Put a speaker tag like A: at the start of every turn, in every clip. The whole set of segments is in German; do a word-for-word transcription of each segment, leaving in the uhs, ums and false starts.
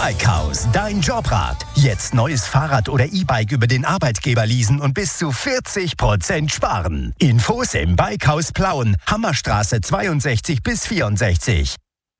A: Bikehaus, dein Jobrat. Jetzt neues Fahrrad oder E-Bike über den Arbeitgeber leasen und bis zu vierzig Prozent sparen. Infos im Bikehaus Plauen, Hammerstraße zweiundsechzig bis vierundsechzig.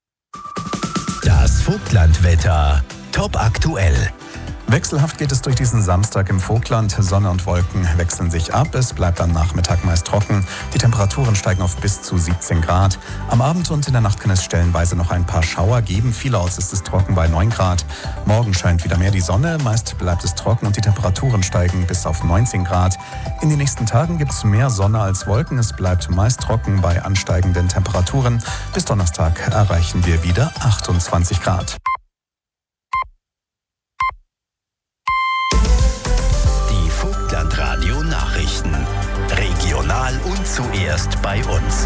A: Das Vogtlandwetter. Top aktuell.
B: Wechselhaft geht es durch diesen Samstag im Vogtland. Sonne und Wolken wechseln sich ab. Es bleibt am Nachmittag meist trocken. Die Temperaturen steigen auf bis zu siebzehn Grad. Am Abend und in der Nacht kann es stellenweise noch ein paar Schauer geben. Vielerorts ist es trocken bei neun Grad. Morgen scheint wieder mehr die Sonne. Meist bleibt es trocken und die Temperaturen steigen bis auf neunzehn Grad. In den nächsten Tagen gibt es mehr Sonne als Wolken. Es bleibt meist trocken bei ansteigenden Temperaturen. Bis Donnerstag erreichen wir wieder achtundzwanzig Grad.
A: Radio Nachrichten. Regional und zuerst bei uns.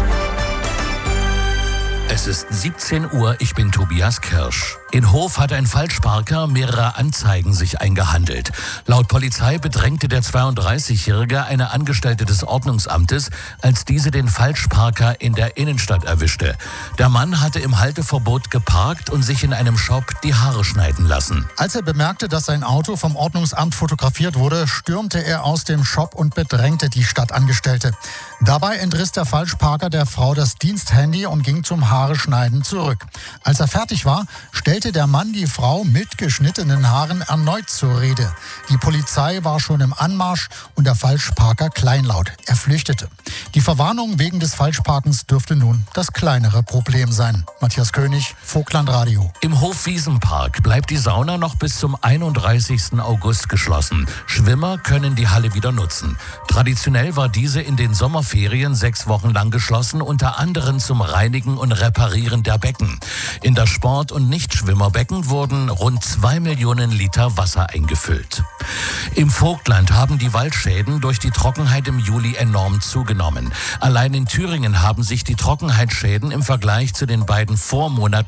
C: Es ist siebzehn Uhr, ich bin Tobias Kirsch. In Hof hat ein Falschparker mehrere Anzeigen sich eingehandelt. Laut Polizei bedrängte der zweiunddreißigjährige eine Angestellte des Ordnungsamtes, als diese den Falschparker in der Innenstadt erwischte. Der Mann hatte im Halteverbot geparkt und sich in einem Shop die Haare schneiden lassen.
D: Als er bemerkte, dass sein Auto vom Ordnungsamt fotografiert wurde, stürmte er aus dem Shop und bedrängte die Stadtangestellte. Dabei entriss der Falschparker der Frau das Diensthandy und ging zum Haare schneiden zurück. Als er fertig war, stellte der Mann die Frau mit geschnittenen Haaren erneut zur Rede. Die Polizei war schon im Anmarsch und der Falschparker kleinlaut. Er flüchtete. Die Verwarnung wegen des Falschparkens dürfte nun das kleinere Problem sein. Matthias König, Vogtlandradio.
C: Im Hofwiesenpark bleibt die Sauna noch bis zum einunddreißigsten August geschlossen. Schwimmer können die Halle wieder nutzen. Traditionell war diese in den Sommerferien sechs Wochen lang geschlossen, unter anderem zum Reinigen und Reparieren der Becken. In das Sport- und Nichtschwimmerbecken wurden rund zwei Millionen Liter Wasser eingefüllt. Im Vogtland haben die Waldschäden durch die Trockenheit im Juli enorm zugenommen. Allein in Thüringen haben sich die Trockenheitsschäden im Vergleich zu den beiden Vormonaten